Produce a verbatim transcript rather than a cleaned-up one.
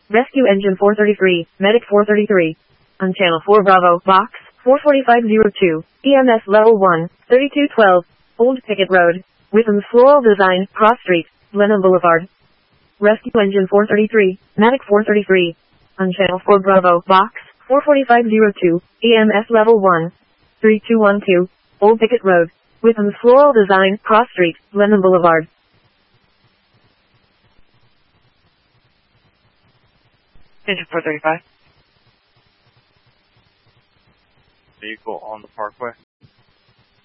Rescue Engine four thirty-three, Medic four thirty-three. On Channel four Bravo, Box four forty-five oh two, E M S Level one, thirty-two twelve, Old Picket Road, Witham Floral Design, Cross Street, Blenheim Boulevard. Rescue Engine four thirty-three, Medic four thirty-three. On Channel four Bravo, Box four forty-five oh two, E M S Level one, thirty-two twelve, Old Picket Road, Witham Floral Design, Cross Street, Blenheim Boulevard. Engine four thirty-five. Vehicle on the parkway.